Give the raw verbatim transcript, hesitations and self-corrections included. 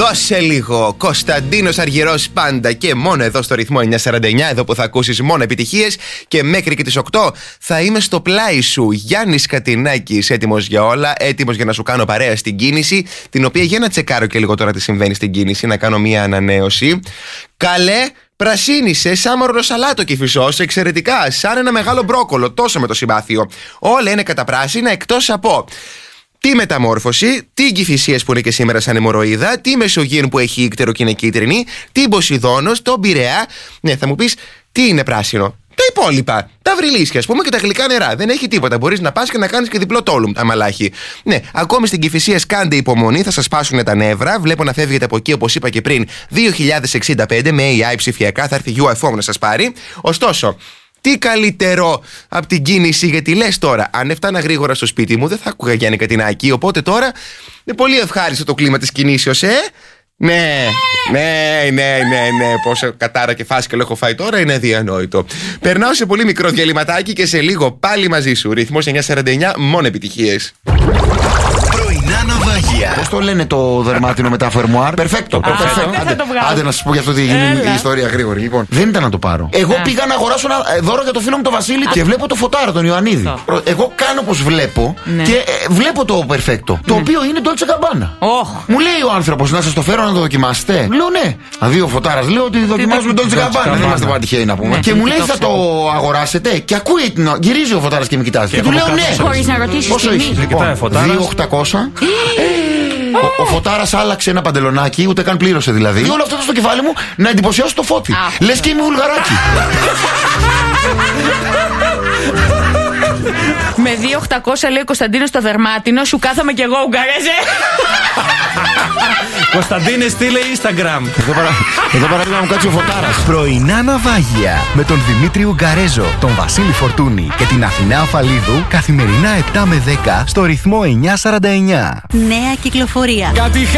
Δώσε λίγο. Κωνσταντίνος Αργυρός πάντα και μόνο εδώ στο ρυθμό εννιακόσια σαράντα εννιά, εδώ που θα ακούσεις μόνο επιτυχίες, και μέχρι και τις οκτώ θα είμαι στο πλάι σου. Γιάννης Κατινάκης, έτοιμος για όλα, έτοιμος για να σου κάνω παρέα στην κίνηση, την οποία για να τσεκάρω και λίγο τώρα τι συμβαίνει στην κίνηση, να κάνω μια ανανέωση. Καλέ, πρασίνισε σαν μορροσαλάτο Κηφισός, εξαιρετικά, σαν ένα μεγάλο μπρόκολο, τόσο με το συμπάθειο. Όλα είναι καταπράσινα εκτός από τη μεταμόρφωση, την Κηφισίας που είναι και σήμερα σαν αιμορροίδα, τη Μεσογείων που έχει ύκτερο και είναι κίτρινη, την Ποσειδόνος, τον Πειραιά. Ναι, θα μου πεις, τι είναι πράσινο? Τα υπόλοιπα. Τα βρυλίσια, ας πούμε, και τα γλυκά νερά. Δεν έχει τίποτα. Μπορείς να πας και να κάνεις και διπλό τόλουμ, αμαλάχι. Ναι, ακόμη στην Κηφισία κάντε υπομονή, θα σας πάσουν τα νεύρα. Βλέπω να φεύγετε από εκεί, όπως είπα και πριν, δύο χιλιάδες εξήντα πέντε με έι άι ψηφιακά. Θα έρθει γιου εφ ο να σας πάρει. Ωστόσο, τι καλύτερο από την κίνηση, γιατί λες τώρα, αν έφτανα γρήγορα στο σπίτι μου, δεν θα άκουγα Γιάννη Κατινάκη. Οπότε τώρα είναι πολύ ευχάριστο το κλίμα της κινήσεως, ε. Ναι, ναι, ναι, ναι, ναι. Πόσο κατάρα και φάσκελο έχω φάει τώρα είναι αδιανόητο. Περνάω σε πολύ μικρό διαλυματάκι και σε λίγο πάλι μαζί σου. Ρυθμός εννιακόσια σαράντα εννιά, μόνο επιτυχίες. Πρωινά ναυάγια. Πώς το λένε το δερμάτινο μετά φερμουάρ? Περφέκτο. Άντε να σας πω για αυτό τι έγινε η ιστορία γρήγορη. Λοιπόν, δεν ήταν να το πάρω. Εγώ πήγα να αγοράσω ένα δώρο για το φίλο μου τον Βασίλη και βλέπω το φωτάρα, τον Ιωαννίδη. Εγώ κάνω πως βλέπω και βλέπω το περφέκτο, το οποίο είναι Dolce Gabbana. Μου λέει ο άνθρωπος, να σας το φέρω να το δοκιμάσετε. Λέω ναι. Αδύο φωτάρας, λέω ότι δοκιμάζουμε Dolce Gabbana. Δεν είμαστε πάντα τυχαίοι να πούμε. Και μου λέει θα το αγοράσετε και ακούει, γυρίζει ο φωτάρας και με κοιτάζει. Και του λέω ναι. Χωρίς να ρωτήσεις πόσο έχει? δύο χιλιάδες οκτακόσια. Ο, ο φωτάρας άλλαξε ένα παντελονάκι, ούτε καν πλήρωσε δηλαδή. Και όλο αυτό στο κεφάλι μου να εντυπωσιάσω το Φώτη. Λες και είμαι βουλγαράκι. Με δύο χιλιάδες οκτακόσια λέει ο Κωνσταντίνος στο δερμάτινο, σου κάθομαι κι εγώ, Ουγγαρέζε. Κωνσταντίνε, στείλε Instagram. Εδώ, παρα... Εδώ παράδειγμα μου κάτσει ο φωτάρας. Πρωινά ναυάγια με τον Δημήτρη Ουγγαρέζο, τον Βασίλη Φορτούνη και την Αθηνά Αφαλίδου, καθημερινά επτά με δέκα στο ρυθμό εννιακόσια σαράντα εννιά. Νέα κυκλοφορία.